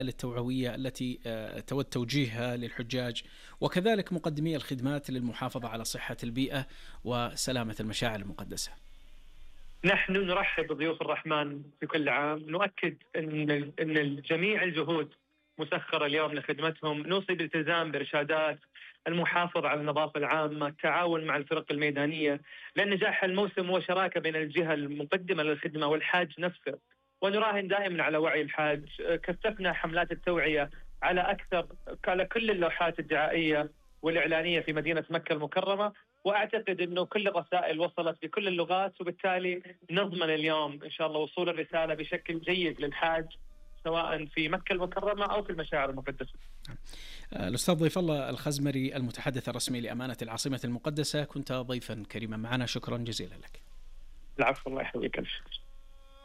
التوعوية التي تود توجيهها للحجاج، وكذلك مقدمي الخدمات للمحافظة على صحة البيئة وسلامة المشاعر المقدسة؟ نحن نرحب بضيوف الرحمن في كل عام، نؤكد أن جميع الجهود مسخرة اليوم لخدمتهم، نوصي بالالتزام بإرشادات المحافظة على النظافة العامة، التعاون مع الفرق الميدانية، لأن نجاح الموسم هو شراكة بين الجهة المقدمة للخدمة والحاج نفسه، ونراهن دائما على وعي الحاج. كثفنا حملات التوعية على كل اللوحات الدعائية والإعلانية في مدينة مكة المكرمة، وأعتقد أنه كل الرسائل وصلت بكل اللغات، وبالتالي نضمن اليوم إن شاء الله وصول الرسالة بشكل جيد للحاج سواء في مكة المكرمة أو في المشاعر المقدسة. الأستاذ ضيف الله الخزمري، المتحدث الرسمي لأمانة العاصمة المقدسة، كنت ضيفا كريما معنا، شكرا جزيلا لك. العفو، الله يحييك.